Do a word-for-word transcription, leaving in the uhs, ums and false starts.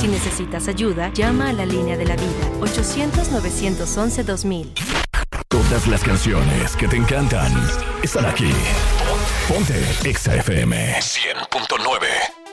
Si necesitas ayuda, llama a la línea de la vida, ochocientos, novecientos once, dos mil. Todas las canciones que te encantan están aquí. Ponte Exa F M cien punto nueve.